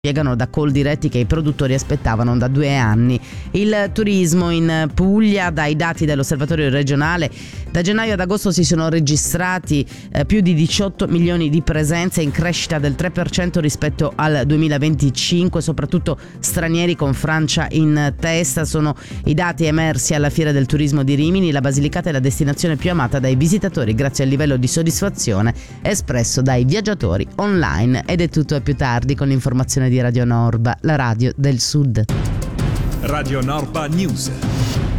spiegano da call diretti che i produttori aspettavano da 2 anni. Il turismo in Puglia, dai dati dell'osservatorio regionale, da gennaio ad agosto si sono registrati più di 18 milioni di presenze, in crescita del 3% rispetto al 2025, soprattutto stranieri con Francia in testa. Sono i dati emersi alla Fiera del Turismo di Rimini. La Basilicata è la destinazione più amata dai visitatori grazie al livello di soddisfazione espresso dai viaggiatori online. Ed è tutto, a più tardi con l'informazione di Radio Norba, la radio del Sud. Radio Norba News.